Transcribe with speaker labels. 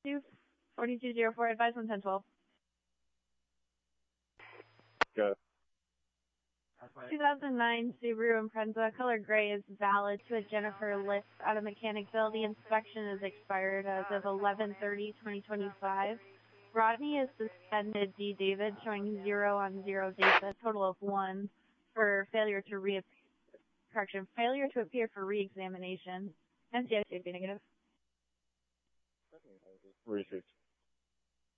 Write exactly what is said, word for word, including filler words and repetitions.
Speaker 1: two, forty-two oh four, advise one ten twelve.
Speaker 2: Got it.
Speaker 1: two thousand nine Subaru Impreza, color gray, is valid to a Jennifer List out of Mechanicsville. The inspection is expired as of eleven thirty twenty twenty-five. Rodney is suspended D. David, showing zero on zero data, total of one, for failure to re correction, failure to appear for re-examination. N C I C negative.
Speaker 2: Received.